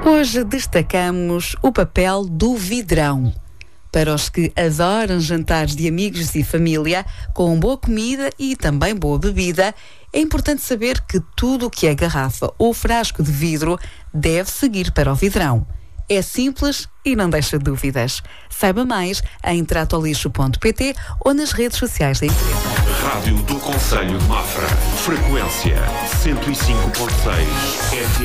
Hoje destacamos o papel do vidrão. Para os que adoram jantares de amigos e família, com boa comida e também boa bebida, é importante saber que tudo o que é garrafa ou frasco de vidro deve seguir para o vidrão. É simples e não deixa dúvidas. Saiba mais em tratolixo.pt ou nas redes sociais da empresa. Rádio do Concelho de Mafra. Frequência 105.6 FM.